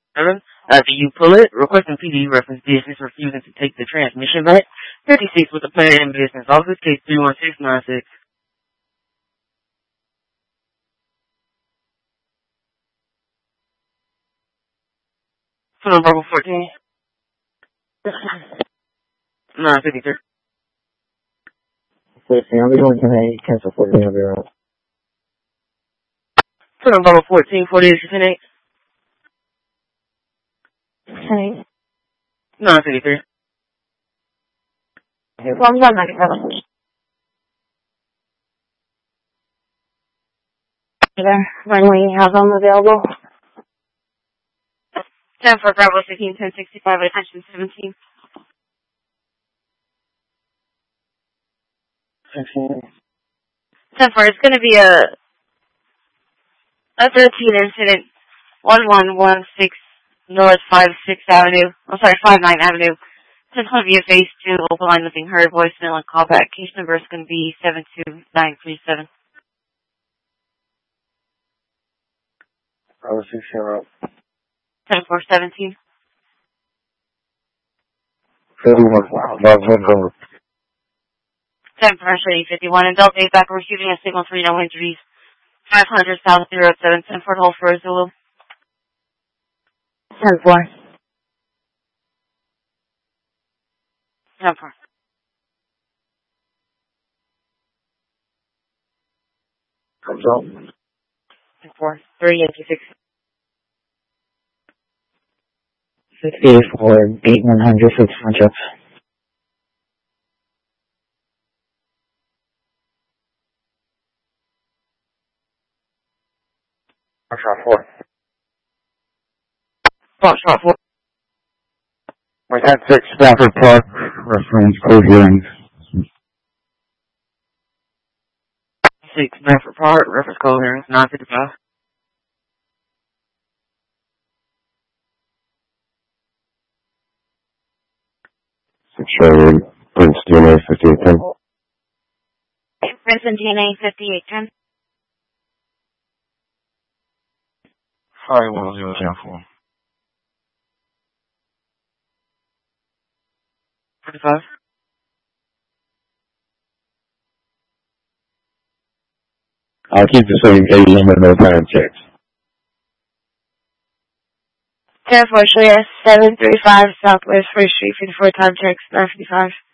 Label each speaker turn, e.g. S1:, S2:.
S1: After you pull it, requesting PD reference business refusing to take the transmission back. 56 with the plan in business office, case 31696. Phone number 14. 953.
S2: I'll be going to cancel 14 of your own.
S1: Phone number 14, 48
S3: Okay.
S1: 953.
S3: One moment. There, when we have them available. 10 for Bravo 16, 1065, attention 17. 10 for, it's going to be a 13 incident, 1116 North 56 Avenue, 59 Avenue. It's going to be a phase 2, open line, nothing heard, voicemail and callback. Case number is going to be 72937.
S2: Bravo 60.
S1: 10-4-17.
S2: 51.
S1: 10 for 51. Adult date back receiving a signal 3, no injuries. 500 South 07, 10 for hold for Zulu.
S3: 10-4.
S1: 10-4.
S2: Comes up.
S1: 10-4. 386.
S2: 64, 8100, 6 punch-ups. Shot 4.
S1: Shot 4.
S2: My 10-6, Stafford Park, reference code hearings.
S1: 6, Stafford Park, reference code hearings, 955.
S2: Sherwood, Prince DNA 5810.
S3: Prince and DNA 5810.
S2: Hi, 1004.
S1: 45.
S2: I'll keep the same age limit, no time checks.
S3: 10-4, Shalia, 735 Southwest 1st Street, 54 time checks, 955.